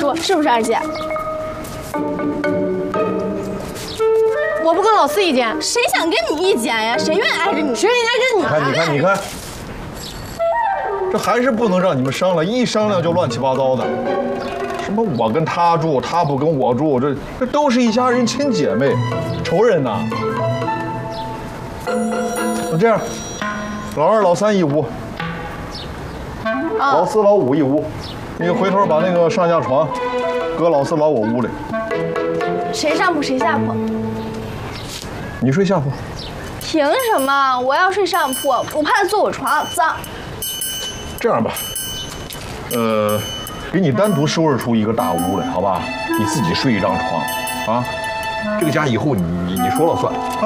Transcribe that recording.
说，是不是二姐？我不跟老四一间， 谁想跟你一间呀？谁愿意挨着你？ 谁愿意挨着你？ 你看，这还是不能让你们商量，一商量就乱七八糟的。什么我跟他住，他不跟我住，这都是一家人，亲姐妹，仇人呐。那这样，老二、老三一屋，老四、老五一屋。你回头把那个上下床搁老四、老五屋里。 谁上铺谁下铺？ 你睡下铺。 凭什么？我要睡上铺，我怕他坐我床脏。 这样吧，给你单独收拾出一个大屋来，好吧？你自己睡一张床，啊，这个家以后你说了算啊。